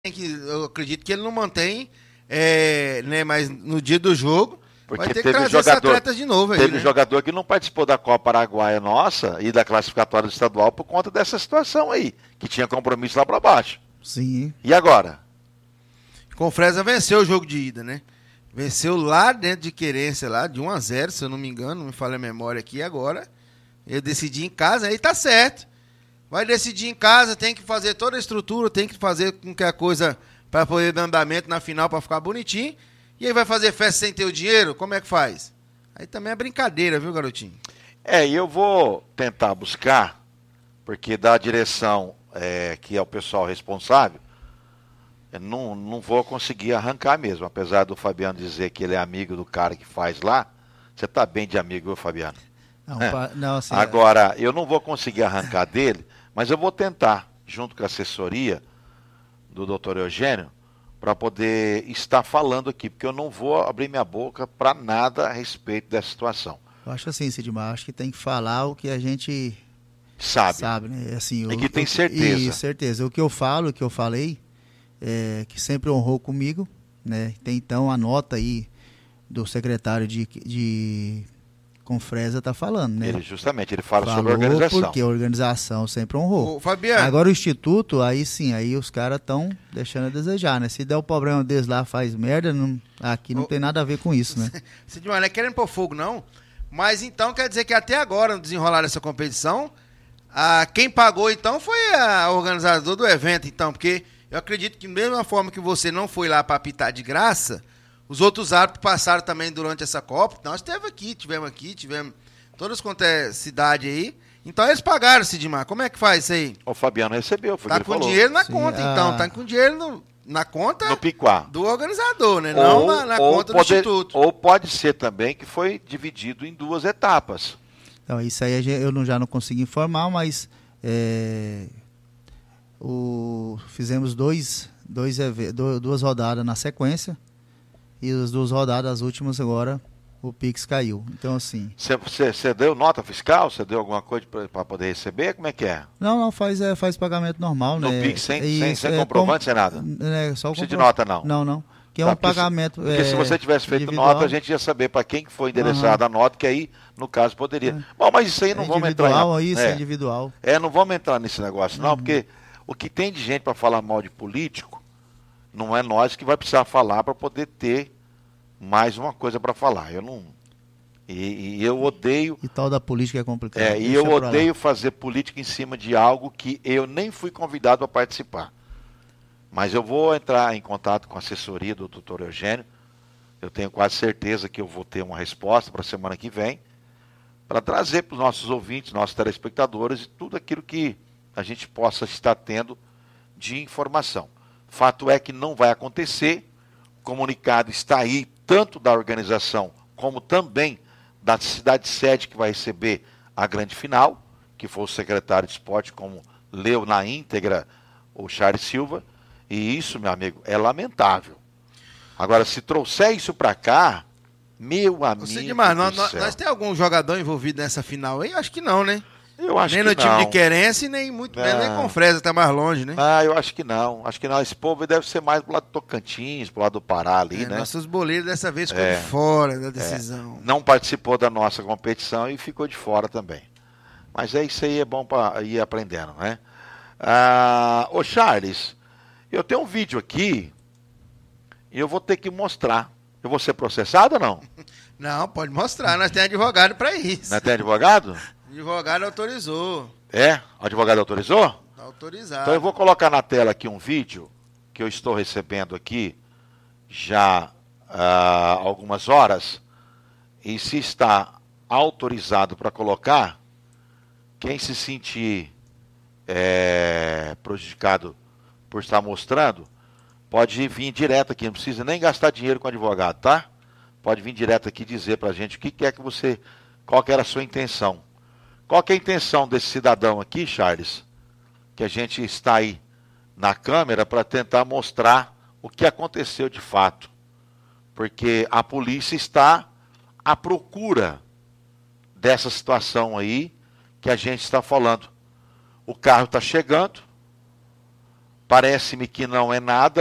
Eu acredito que ele não mantém, né, mas no dia do jogo Porque vai ter que teve trazer esses atletas de novo aí, teve né? jogador que não participou da Copa Araguaia nossa e da classificatória do estadual por conta dessa situação aí, que tinha compromisso lá para baixo. Sim. E agora? Confresa venceu o jogo de ida, né? Venceu lá dentro de Querência, lá de 1-0, se eu não me engano, não me falha a memória aqui agora. Ele decidiu em casa, aí tá certo. Vai decidir em casa, tem que fazer toda a estrutura, tem que fazer com que a coisa para poder dar andamento na final para ficar bonitinho. E aí vai fazer festa sem ter o dinheiro? Como é que faz? Aí também é brincadeira, viu, garotinho? E eu vou tentar buscar, porque da direção, que é o pessoal responsável, eu não vou conseguir arrancar mesmo, apesar do Fabiano dizer que ele é amigo do cara que faz lá. Você tá bem de amigo, viu, Fabiano? Não, assim, Agora, eu não vou conseguir arrancar dele, mas eu vou tentar, junto com a assessoria do Dr. Eugênio, para poder estar falando aqui, porque eu não vou abrir minha boca para nada a respeito dessa situação. eu acho assim, Sidmar, acho que tem que falar o que a gente Sabe, né? Assim, e que tem certeza. E certeza. O que eu falo, o que eu falei, que sempre honrou comigo, né? Tem então a nota aí do secretário de Confresa tá falando, né? Ele fala sobre a organização. Porque a organização sempre honrou. Ô, Fabiano. Agora o Instituto, aí sim, aí os caras estão deixando a desejar, né? Se der o problema deles lá, faz merda, aqui não tem nada a ver com isso, né? Sidmar, não é querendo pôr fogo, não. Mas então quer dizer que até agora, no desenrolar dessa competição, quem pagou então foi a organizador do evento, então, porque eu acredito que da mesma forma que você não foi lá para apitar de graça, os outros árbitros passaram também durante essa Copa. Nós tivemos todas quanto é cidade aí. Então eles pagaram, Sidmar. Como é que faz isso aí? O Fabiano recebeu, foi o que Tá ele com falou. dinheiro na Sim, conta, então. Tá com dinheiro na conta No Piquá. do organizador, né? Não na conta do Instituto. Ou pode ser também que foi dividido em 2 etapas. Então, isso aí eu já não consegui informar, mas fizemos duas rodadas na sequência. E as 2 rodadas, as últimas agora, o Pix caiu. Então, assim... Você deu nota fiscal? Você deu alguma coisa para poder receber? Como é que é? Não, faz pagamento normal, No né? Pix, sem comprovante, sem nada? Só não precisa de nota, não? Não. Que é um pagamento... Porque se você tivesse feito individual. nota, a gente ia saber para quem que foi endereçada a nota, que aí, no caso, poderia. Bom, mas isso aí não vamos entrar... É individual. Não vamos entrar nesse negócio, não, porque o que tem de gente para falar mal de político, não é nós que vai precisar falar para poder ter mais uma coisa para falar. Eu não... E eu odeio... E tal da política é complicado. E eu odeio fazer política em cima de algo que eu nem fui convidado para participar. Mas eu vou entrar em contato com a assessoria do Dr. Eugênio. Eu tenho quase certeza que eu vou ter uma resposta para a semana que vem, para trazer para os nossos ouvintes, nossos telespectadores, tudo aquilo que a gente possa estar tendo de informação. Fato é que não vai acontecer. O comunicado está aí, tanto da organização como também da cidade sede que vai receber a grande final, que foi o secretário de esporte, como leu na íntegra o Charles Silva, e isso, meu amigo, é lamentável. Agora, se trouxer isso para cá, meu amigo Sidmar, do céu. nós tem algum jogador envolvido nessa final aí? Acho que não, né? Eu acho nem que no time não. de Querência, nem muito menos, nem com Fresa, tá mais longe, né? Eu acho que não. Acho que não. Esse povo deve ser mais pro lado do Tocantins, pro lado do Pará ali, né? Nossos boleiros dessa vez ficou de fora da decisão. Não participou da nossa competição e ficou de fora também. Mas isso aí é bom para ir aprendendo, né? Ô Charles, eu tenho um vídeo aqui e eu vou ter que mostrar. Eu vou ser processado ou não? Não, pode mostrar. Nós temos advogado para isso. Não tem advogado? O advogado autorizou. O advogado autorizou? Tá autorizado. Então eu vou colocar na tela aqui um vídeo que eu estou recebendo aqui já há algumas horas. E se está autorizado para colocar, quem se sentir prejudicado por estar mostrando, pode vir direto aqui, não precisa nem gastar dinheiro com advogado, tá? Pode vir direto aqui dizer pra gente o que é que você, qual que era a sua intenção. Qual que é a intenção desse cidadão aqui, Charles? Que a gente está aí na câmera para tentar mostrar o que aconteceu de fato. Porque a polícia está à procura dessa situação aí que a gente está falando. O carro está chegando, Parece-me que não é nada,